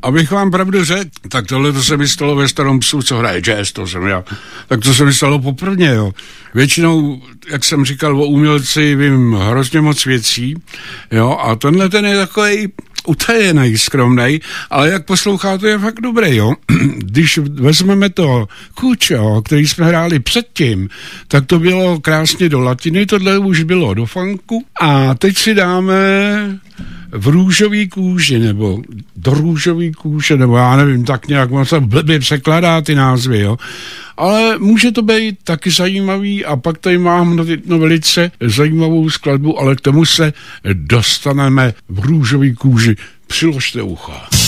abych vám pravdu řekl, tak tohle to se mi stalo ve Starém psu, co hraje jazz, to jsem já. Tak to se mi stalo poprvé, jo. Většinou, jak jsem říkal o umělci, vím hrozně moc věcí, jo, a tenhle ten je takovej utajený, skromnej, ale jak posloucháte, je fakt dobrý, jo. Když vezmeme to Kučo, který jsme hráli předtím, tak to bylo krásně do latiny, tohle už bylo do funku a teď si dáme v růžový kůži, nebo do růžový kůže, nebo já nevím, tak nějak on se blbě překladá ty názvy, jo. Ale může to být taky zajímavý a pak tady mám velice zajímavou skladbu, ale k tomu se dostaneme v růžový kůži. Přiložte ucha.